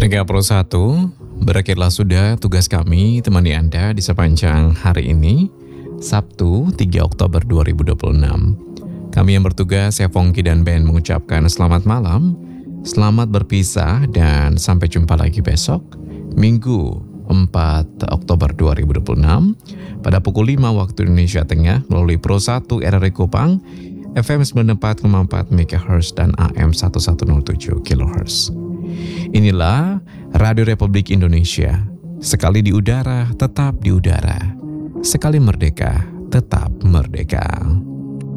Pendengar Pro 1, berakhirlah sudah tugas kami temani Anda di sepanjang hari ini, Sabtu 3 Oktober 2026. Kami yang bertugas, saya Fongki dan Ben mengucapkan selamat malam, selamat berpisah dan sampai jumpa lagi besok, Minggu 4 Oktober 2026, pada pukul 5 waktu Indonesia Tengah melalui Pro 1 RRI Kupang, FM 94,4 MHz dan AM 1107 kHz. Inilah Radio Republik Indonesia. Sekali di udara, tetap di udara. Sekali merdeka, tetap merdeka.